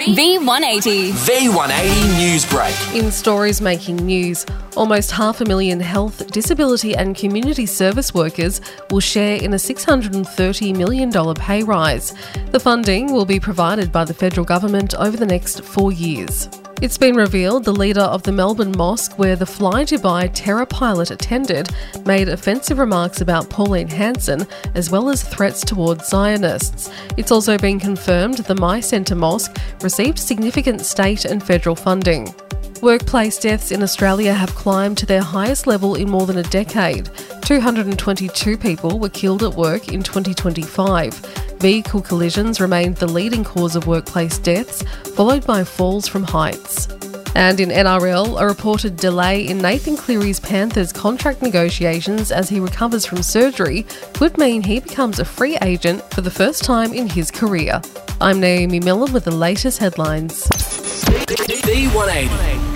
V180. V180 News Break. In stories making news, almost 500,000 health, disability and community service workers will share in a $630 million pay rise. The funding will be provided by the federal government over the next 4 years. It's been revealed the leader of the Melbourne mosque where the Fly Dubai terror pilot attended made offensive remarks about Pauline Hanson as well as threats towards Zionists. It's also been confirmed the My Centre Mosque received significant state and federal funding. Workplace deaths in Australia have climbed to their highest level in more than a decade. 222 people were killed at work in 2025. Vehicle collisions remained the leading cause of workplace deaths, followed by falls from heights. And in NRL, a reported delay in Nathan Cleary's Panthers contract negotiations as he recovers from surgery could mean he becomes a free agent for the first time in his career. I'm Naomi Millen with the latest headlines. V180.